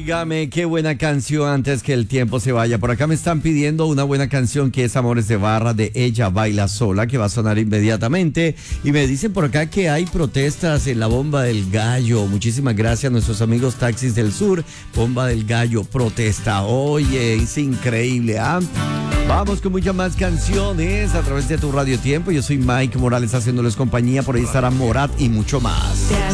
Óigame, qué buena canción antes que el tiempo se vaya. Por acá me están pidiendo una buena canción que es Amores de Barra de Ella Baila Sola, que va a sonar inmediatamente. Y me dicen por acá que hay protestas en la Bomba del Gallo. Muchísimas gracias a nuestros amigos Taxis del Sur. Bomba del Gallo protesta. Oye, es increíble, ¿ah? Vamos con muchas más canciones a través de tu Radio Tiempo. Yo soy Mike Morales haciéndoles compañía. Por ahí estará Morat y mucho más.